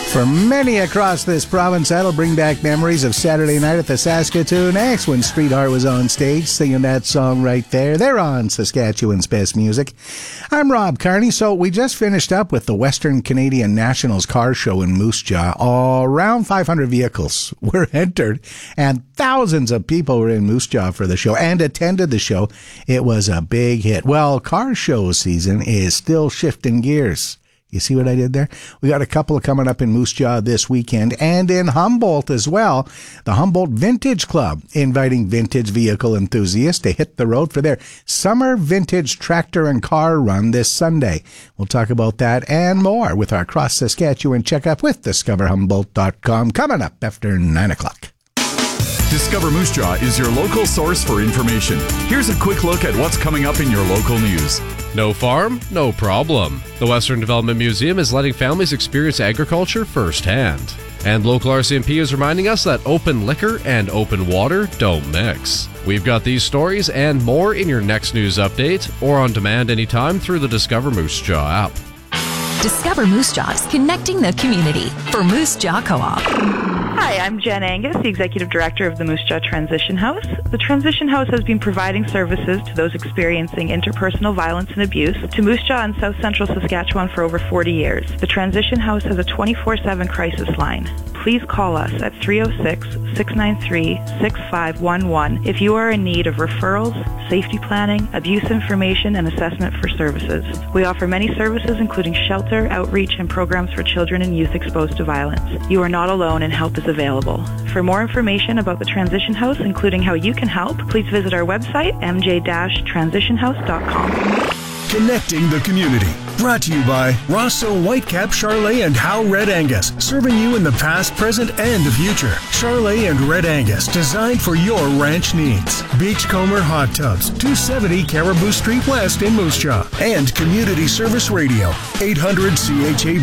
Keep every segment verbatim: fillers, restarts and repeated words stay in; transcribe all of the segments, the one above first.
For many across this province, that'll bring back memories of Saturday night at the Saskatoon X when Streetheart was on stage singing that song right there. They're on Saskatchewan's Best Music. I'm Rob Carney. So we just finished up with the Western Canadian Nationals car show in Moose Jaw. Around five hundred vehicles were entered, and thousands of people were in Moose Jaw for the show and attended the show. It was a big hit. Well, car show season is still shifting gears. You see what I did there? We got a couple coming up in Moose Jaw this weekend and in Humboldt as well. The Humboldt Vintage Club inviting vintage vehicle enthusiasts to hit the road for their summer vintage tractor and car run this Sunday. We'll talk about that and more with our Cross Saskatchewan checkup with discover humboldt dot com coming up after nine o'clock. Discover Moose Jaw is your local source for information. Here's a quick look at what's coming up in your local news. No farm, no problem. The Western Development Museum is letting families experience agriculture firsthand. And local R C M P is reminding us that open liquor and open water don't mix. We've got these stories and more in your next news update or on demand anytime through the Discover Moose Jaw app. Discover Moose Jaw is connecting the community for Moose Jaw Co-op. Hi, I'm Jen Angus, the Executive Director of the Moose Jaw Transition House. The Transition House has been providing services to those experiencing interpersonal violence and abuse to Moose Jaw and South Central Saskatchewan for over forty years. The Transition House has a twenty-four seven crisis line. Please call us at three oh six, six nine three, six five one one if you are in need of referrals, safety planning, abuse information, and assessment for services. We offer many services including shelter, outreach, and programs for children and youth exposed to violence. You are not alone and help is available. For more information about the Transition House, including how you can help, please visit our website, m j dash transition house dot com. Connecting the community. Brought to you by Rosso Whitecap, Charlet, and Howe Red Angus. Serving you in the past, present, and the future. Charlet and Red Angus, designed for your ranch needs. Beachcomber Hot Tubs, two seventy Caribou Street West in Moose Jaw. And Community Service Radio, eight hundred C H A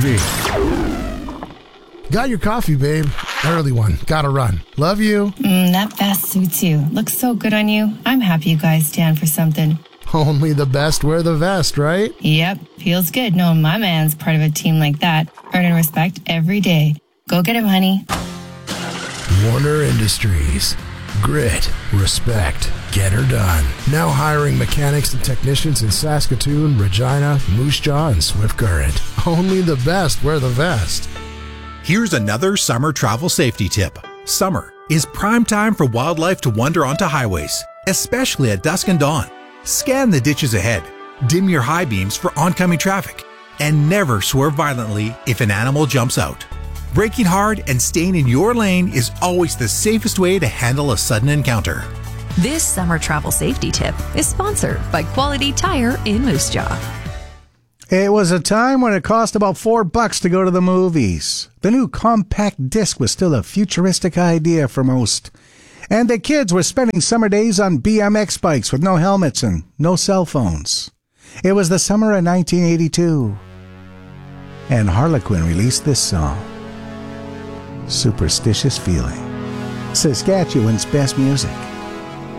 V. Got your coffee, babe. Early one. Gotta run. Love you. Mm, that vest suits you. Looks so good on you. I'm happy you guys stand for something. Only the best wear the vest, right? Yep. Feels good knowing my man's part of a team like that. Earning respect every day. Go get him, honey. Warner Industries. Grit. Respect. Get her done. Now hiring mechanics and technicians in Saskatoon, Regina, Moose Jaw, and Swift Current. Only the best wear the vest. Here's another summer travel safety tip. Summer is prime time for wildlife to wander onto highways, especially at dusk and dawn. Scan the ditches ahead, dim your high beams for oncoming traffic, and never swerve violently if an animal jumps out. Braking hard and staying in your lane is always the safest way to handle a sudden encounter. This summer travel safety tip is sponsored by Quality Tire in Moose Jaw. It was a time when it cost about four bucks to go to the movies. The new compact disc was still a futuristic idea for most. And the kids were spending summer days on B M X bikes with no helmets and no cell phones. It was the summer of nineteen eighty-two. And Harlequin released this song, Superstitious Feeling. Saskatchewan's Best Music.